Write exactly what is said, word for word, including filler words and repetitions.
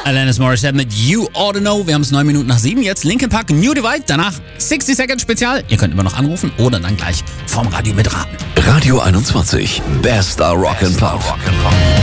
Alanis Morissette mit You Oughta Know. Wir haben es neun Minuten nach sieben. Jetzt Linkin Park, New Divide. Danach sixty Second Spezial. Ihr könnt immer noch anrufen oder dann gleich vorm Radio mitraten. Radio einundzwanzig. Bester Rock'n'Pop.